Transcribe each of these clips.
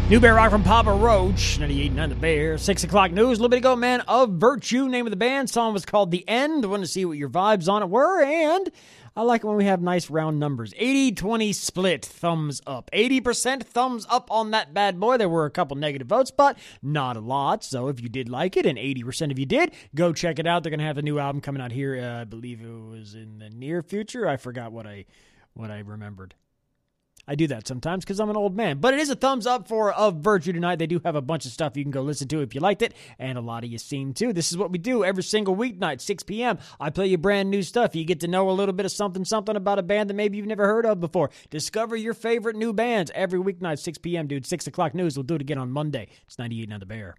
New Bear Rock from Papa Roach, 98.9 The Bear. 6 o'clock news, a little bit ago, man, Of Virtue, name of the band. Song was called The End. I want to see what your vibes on it were, and I like it when we have nice round numbers. 80-20 split, thumbs up. 80% thumbs up on that bad boy. There were a couple negative votes, but not a lot. So if you did like it, and 80% of you did, go check it out. They're going to have a new album coming out here. I believe it was in the near future. I forgot what I remembered. I do that sometimes because I'm an old man. But it is a thumbs up for Of Virtue tonight. They do have a bunch of stuff you can go listen to if you liked it, and a lot of you seem to. This is what we do every single weeknight, 6 p.m. I play you brand new stuff. You get to know a little bit of something about a band that maybe you've never heard of before. Discover your favorite new bands every weeknight, 6 p.m., dude. 6 o'clock news. We'll do it again on Monday. It's 98.9 The Bear.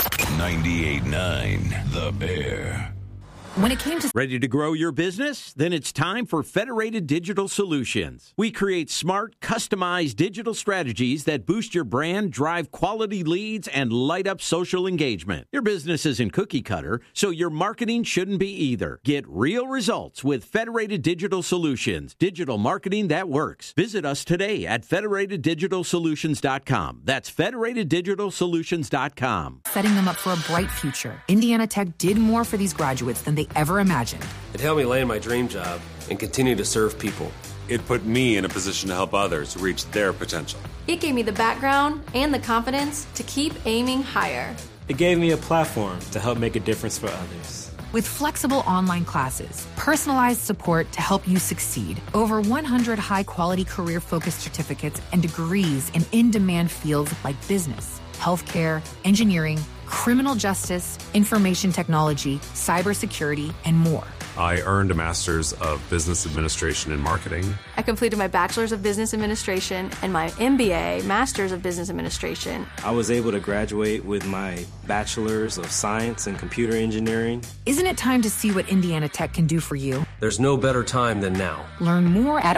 98.9 The Bear. When it came to Ready to grow your business? Then it's time for Federated Digital Solutions. We create smart, customized digital strategies that boost your brand, drive quality leads, and light up social engagement. Your business isn't cookie cutter, so your marketing shouldn't be either. Get real results with Federated Digital Solutions, digital marketing that works. Visit us today at federateddigitalsolutions.com. That's federateddigitalsolutions.com. setting them up for a bright future, Indiana Tech did more for these graduates than they ever imagined. It helped me land my dream job and continue to serve people. It put me in a position to help others reach their potential. It gave me the background and the confidence to keep aiming higher. It gave me a platform to help make a difference for others. With flexible online classes, personalized support to help you succeed, over 100 high-quality career-focused certificates, and degrees in in-demand fields like business, healthcare, engineering, criminal justice, information technology, cybersecurity, and more. I earned a Master's of Business Administration and Marketing. I completed my Bachelor's of Business Administration and my MBA, Master's of Business Administration. I was able to graduate with my Bachelor's of Science and Computer Engineering. Isn't it time to see what Indiana Tech can do for you? There's no better time than now. Learn more at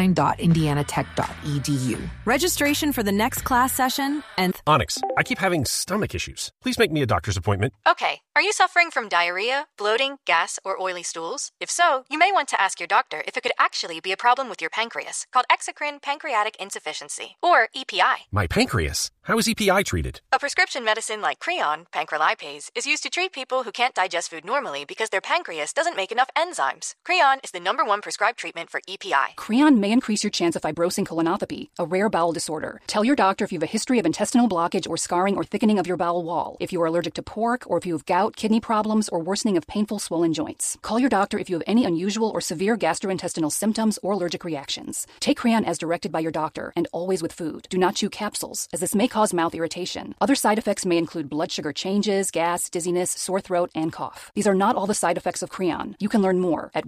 online.indianatech.edu. Registration for the next class session and... Onyx, I keep having stomach issues. Please make me a doctor's appointment. Okay. Are you suffering from diarrhea, bloating, gas, or oily stools? If so, you may want to ask your doctor if it could actually be a problem with your pancreas, called exocrine pancreatic insufficiency, or EPI. My pancreas? How is EPI treated? A prescription medicine like Creon, pancrelipase, is used to treat people who can't digest food normally because their pancreas doesn't make enough enzymes. Creon is the #1 prescribed treatment for EPI. Creon may increase your chance of fibrosing colonopathy, a rare bowel disorder. Tell your doctor if you have a history of intestinal blockage or scarring or thickening of your bowel wall, if you are allergic to pork, or if you have gout, kidney problems, or worsening of painful swollen joints. Call your doctor if you have any unusual or severe gastrointestinal symptoms or allergic reactions. Take Creon as directed by your doctor, and always with food. Do not chew capsules, as this may cause mouth irritation. Other side effects may include blood sugar changes, gas, dizziness, sore throat, and cough. These are not all the side effects of Creon. You can learn more at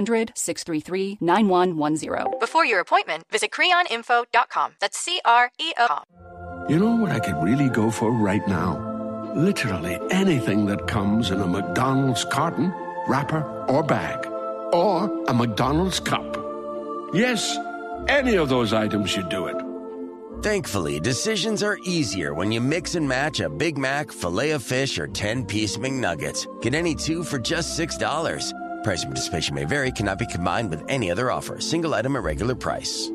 1-800-633-9110. Before your appointment, visit creoninfo.com. That's CREO. You know what I could really go for right now? Literally anything that comes in a McDonald's carton, wrapper, or bag. Or a McDonald's cup. Yes, any of those items should do it. Thankfully, decisions are easier when you mix and match a Big Mac, Filet-O-Fish, or 10-piece McNuggets. Get any two for just $6. Price and participation may vary, cannot be combined with any other offer. Single item at regular price.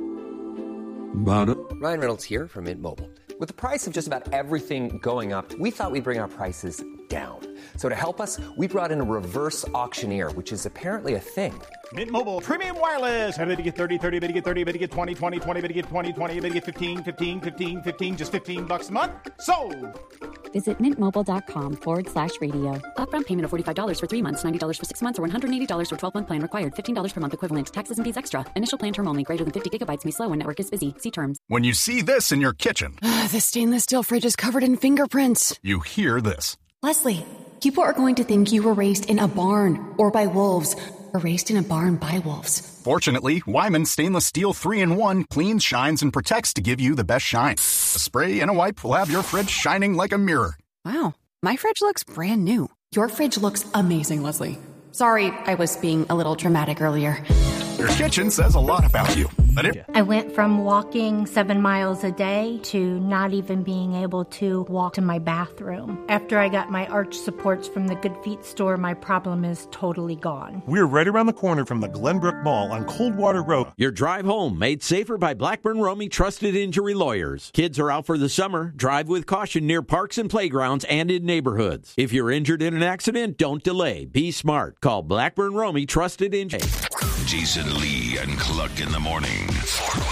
Ryan Reynolds here from Mint Mobile. With the price of just about everything going up, we thought we'd bring our prices down. So to help us, we brought in a reverse auctioneer, which is apparently a thing. Mint Mobile Premium Wireless. How to get 30, 30, bit to get 30, bit to get 20, 20, 20, bit to get 20, 20, bit to get 15, 15, 15, 15, just $15 a month? Sold! Visit mintmobile.com/radio. Upfront payment of $45 for 3 months, $90 for 6 months, or $180 for 12-month plan required. $15 per month equivalent. Taxes and fees extra. Initial plan term only. Greater than 50 gigabytes may slow when network is busy. See terms. When you see this in your kitchen. This stainless steel fridge is covered in fingerprints. You hear this. Leslie, people are going to think you were raised in a barn or by wolves, or raised in a barn by wolves. Fortunately, Wyman Stainless Steel 3-in-1 cleans, shines, and protects to give you the best shine. A spray and a wipe will have your fridge shining like a mirror. Wow, my fridge looks brand new. Your fridge looks amazing, Leslie. Sorry, I was being a little dramatic earlier. Your kitchen says a lot about you. I went from walking 7 miles a day to not even being able to walk to my bathroom. After I got my arch supports from the Good Feet store, my problem is totally gone. We're right around the corner from the Glenbrook Mall on Coldwater Road. Your drive home made safer by Blackburn Romey Trusted Injury Lawyers. Kids are out for the summer. Drive with caution near parks and playgrounds and in neighborhoods. If you're injured in an accident, don't delay. Be smart. Call Blackburn Romey Trusted Injury. Jason Lee and Cluck in the morning. 4